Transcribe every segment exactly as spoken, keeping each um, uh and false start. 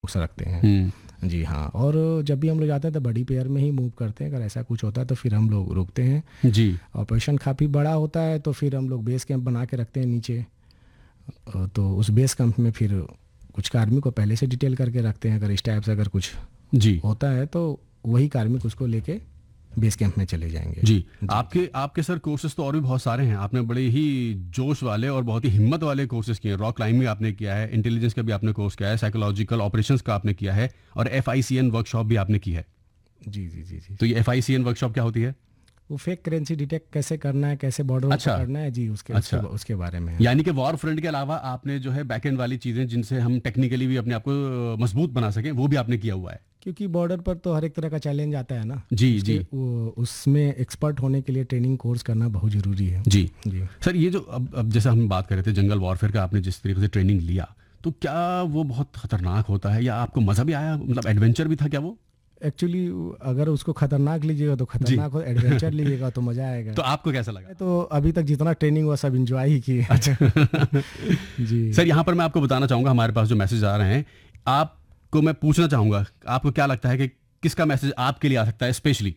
Focus रखते हैं। जी हाँ, और जब भी हम लोग जाते हैं तो बड़ी पेयर में ही मूव करते हैं। अगर ऐसा कुछ होता है तो फिर हम लोग रुकते हैं जी। ऑपरेशन काफ़ी बड़ा होता है तो फिर हम लोग बेस कैंप बना के रखते हैं नीचे। अ, तो उस बेस कैंप में फिर कुछ कार्मिक को पहले से डिटेल करके रखते हैं। अगर इस टाइप से अगर कुछ जी होता है तो वही कार्मिक उसको लेके बेस कैंप में चले जाएंगे। जी, जी। आपके आपके सर कोर्सेज तो और भी बहुत सारे हैं। आपने बड़े ही जोश वाले और बहुत ही हिम्मत वाले कोर्सेज किए हैं। रॉक क्लाइंबिंग आपने किया है, इंटेलिजेंस का भी आपने कोर्स किया है, साइकोलॉजिकल ऑपरेशंस का आपने किया है और F I C N workshop भी आपने की है। जी जी जी जी। तो ये F I C N workshop क्या होती है? वो फेक करेंसी डिटेक्ट कैसे करना है, कैसे बॉर्डर को अच्छा पकड़ना है जी, उसके अच्छा उसके, उसके बारे में है। यानी कि वॉर फ्रंट के अलावा आपने जो है बैक एंड वाली चीज़ें जिनसे हम टेक्निकली भी अपने आप को मजबूत बना सकें वो भी आपने किया हुआ है। क्योंकि बॉर्डर पर तो हर एक तरह का चैलेंज आता है ना जी उसके, जी वो उसमें एक्सपर्ट होने के लिए ट्रेनिंग कोर्स करना बहुत ज़रूरी है। जी जी सर, ये जो अब अब जैसे हम बात कर रहे थे जंगल वॉरफेयर का, आपने जिस तरीके से ट्रेनिंग लिया तो क्या वो बहुत खतरनाक होता है या आपको मज़ा भी आया, मतलब एडवेंचर भी था क्या वो? एक्चुअली अगर उसको खतरनाक लीजिएगा तो जी खतरनाक हो, एडवेंचर लीजिएगा तो मज़ा आएगा। तो आपको कैसा लगा? तो अभी तक जितना ट्रेनिंग हुआ सब इंजॉय ही किए। अच्छा जी सर, यहाँ पर मैं आपको बताना चाहूँगा, हमारे पास जो मैसेज आ रहे हैं आपको मैं पूछना चाहूँगा, आपको क्या लगता है कि किसका मैसेज आपके लिए आ सकता है स्पेशली?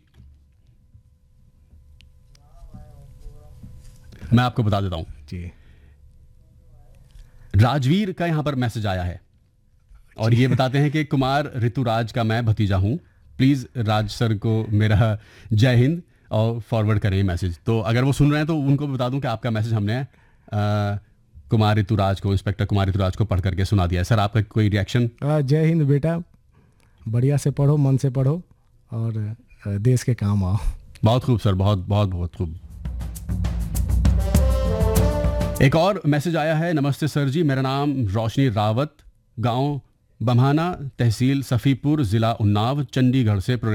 मैं आपको बता देता हूँ। जी राजवीर का यहाँ पर मैसेज आया है और ये बताते हैं कि कुमार ऋतुराज का मैं भतीजा हूँ, प्लीज़ राज सर को मेरा जय हिंद और फॉरवर्ड करें मैसेज। तो अगर वो सुन रहे हैं तो उनको बता दूं कि आपका मैसेज हमने आ, कुमार ऋतुराज को, इंस्पेक्टर कुमार ऋतुराज को पढ़ करके सुना दिया है। सर आपका कोई रिएक्शन? आ, जय हिंद बेटा, बढ़िया से पढ़ो, मन से पढ़ो और आ, देश के काम आओ। बहुत खूब सर, बहुत बहुत बहुत खूब। एक और मैसेज आया है, नमस्ते सर जी, मेरा नाम रोशनी रावत, गांव बम्हाना, तहसील सफ़ीपुर, ज़िला उन्नाव, चंडीगढ़ से